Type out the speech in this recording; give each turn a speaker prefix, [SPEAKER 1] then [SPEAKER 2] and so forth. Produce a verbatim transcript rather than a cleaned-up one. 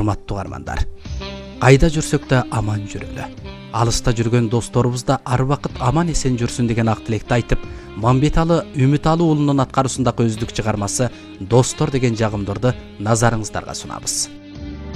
[SPEAKER 1] саламаттуу армандар. Кайда жүрсөк да аман жүрөлү. Алыста жүргөн досторубуз да ар убакыт аман эсен жүрсүн деген ак тилекти айтып, Мамбеталы Үмүталы уулунун аткаруусундагы өздүк чыгармасы «Достор» деген жагымдарды назарыңыздарга сунабыз.